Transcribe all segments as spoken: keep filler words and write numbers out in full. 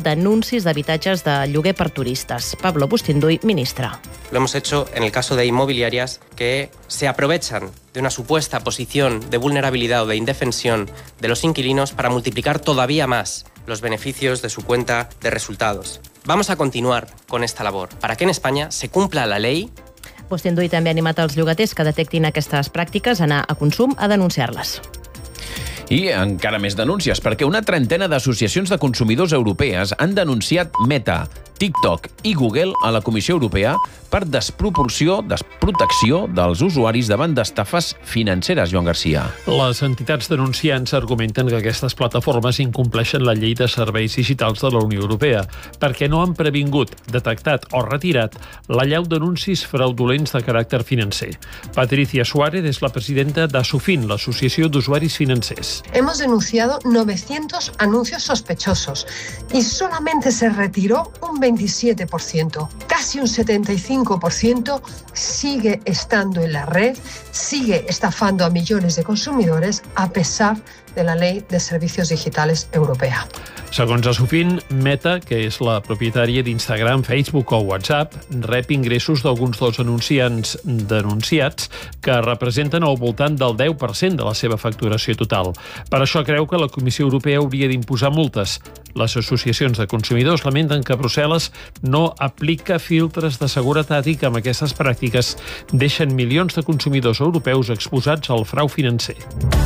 d'anuncis d'habitatges de lloguer per turistes. Pablo Bustinduy, ministre. Lo hemos hecho en el caso de inmobiliarias que se aprovechan de una supuesta posición de vulnerabilidad o de indefensión de los inquilinos para multiplicar todavía más los beneficios de su cuenta de resultados. Vamos a continuar con esta labor para que en España se cumpla la ley. Bustinduy també ha animat els llogaters que detectin aquestes pràctiques a anar a Consum a denunciar-les. I encara més denúncies, perquè una trentena d'associacions de consumidors europees han denunciat Meta, TikTok i Google a la Comissió Europea per desproporció, desprotecció dels usuaris davant d'estafes financeres, Joan Garcia. Les entitats denunciants argumenten que aquestes plataformes incompleixen la llei de serveis digitals de la Unió Europea perquè no han previngut, detectat o retirat l'allau d'anuncis fraudulents de caràcter financer. Patricia Suárez és la presidenta d'Asufin, l'Associació d'Usuaris Financers. Hemos denunciado novecientos anuncios sospechosos y solamente se retiró un veintisiete por ciento. Casi un setenta y cinco por ciento sigue estando en la red, sigue estafando a millones de consumidores a pesar de la Ley de Servicios Digitales Europea. Segons Asufin, Meta, que és la propietària d'Instagram, Facebook o WhatsApp, rep ingressos d'alguns dels anunciants denunciats que representen al voltant del deu per cent de la seva facturació total. Per això creu que la Comissió Europea hauria d'imposar multes. Les associacions de consumidors lamenten que Brussel·les no aplica filtres de seguretat i que amb aquestes pràctiques deixen milions de consumidors europeus exposats al frau financer.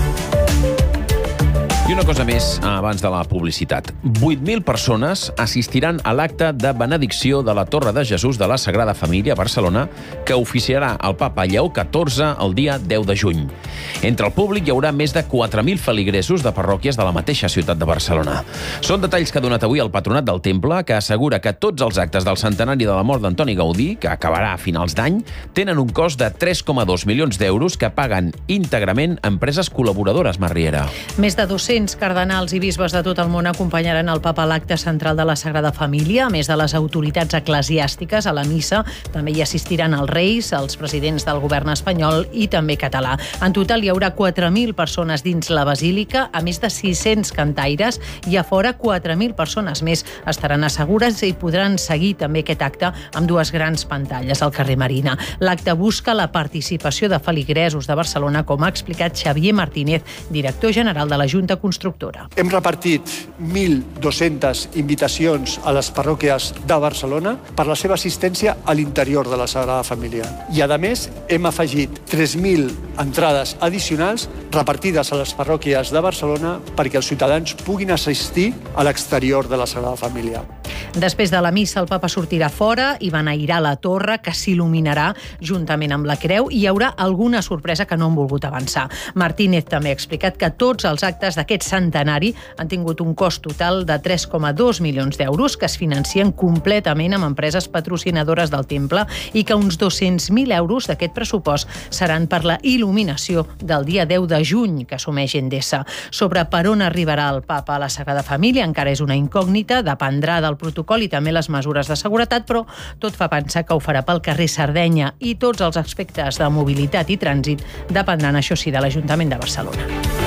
I una cosa més abans de la publicitat. vuit mil persones assistiran a l'acte de benedicció de la Torre de Jesús de la Sagrada Família a Barcelona, que oficiarà el papa Lleó catorze el dia deu de juny. Entre el públic hi haurà més de quatre mil feligresos de parròquies de la mateixa ciutat de Barcelona. Són detalls que ha donat avui el Patronat del Temple, que assegura que tots els actes del centenari de la mort d'Antoni Gaudí, que acabarà a finals d'any, tenen un cost de tres coma dos milions d'euros que paguen íntegrament empreses col·laboradores, Marriera. Més de dos-cents cardenals i bisbes de tot el món acompanyaran el papa a l'acte central de la Sagrada Família. A més de les autoritats eclesiàstiques, a la missa també hi assistiran els reis, els presidents del govern espanyol i també català. En total hi haurà quatre mil persones dins la basílica, a més de sis-cents cantaires, i a fora quatre mil persones més estaran assegures i podran seguir també aquest acte amb dues grans pantalles al carrer Marina. L'acte busca la participació de feligresos de Barcelona, com ha explicat Xavier Martínez, director general de la Junta Constructora. Hem repartit mil dos-centes invitacions a les parròquies de Barcelona per la seva assistència a l'interior de la Sagrada Família. I, a més, hem afegit tres mil entrades addicionals repartides a les parròquies de Barcelona perquè els ciutadans puguin assistir a l'exterior de la Sagrada Família. Després de la missa, el papa sortirà fora i beneirà la torre, que s'il·luminarà juntament amb la creu, i hi haurà alguna sorpresa que no han volgut avançar. Martínez també ha explicat que tots els actes d'aquest centenari han tingut un cost total de tres coma dos milions d'euros que es financien completament amb empreses patrocinadores del temple i que uns dos-cents mil euros d'aquest pressupost seran per la il·luminació del dia deu de juny que assumeix Endesa. Sobre per on arribarà el papa a la Sagrada Família encara és una incògnita, dependrà del protocol i també les mesures de seguretat, però tot fa pensar que ho farà pel carrer Sardenya i tots els aspectes de mobilitat i trànsit dependran, això sí, de l'Ajuntament de Barcelona.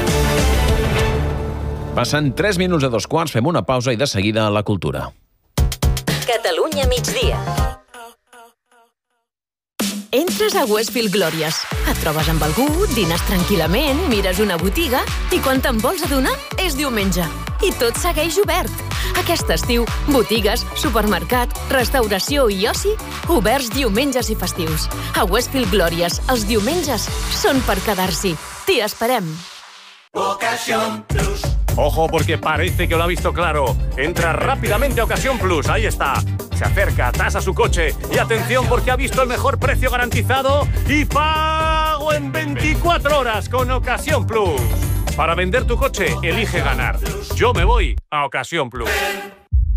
Passen tres minuts a dos quarts, fem una pausa i de seguida la cultura. Catalunya migdia. Entres a Westfield Glòries. Et trobes amb algú, dines tranquil·lament, mires una botiga i quan te'n vols adonar és diumenge. I tot segueix obert. Aquest estiu, botigues, supermercat, restauració i oci, oberts diumenges i festius. A Westfield Glòries, els diumenges són per quedar-s'hi. T'hi esperem. Ocasión Plus. Ojo, porque parece que lo ha visto claro. Entra rápidamente a Ocasión Plus, ahí está. Se acerca, tasa su coche y atención porque ha visto el mejor precio garantizado y pago en veinticuatro horas con Ocasión Plus. Para vender tu coche, elige ganar. Yo me voy a Ocasión Plus.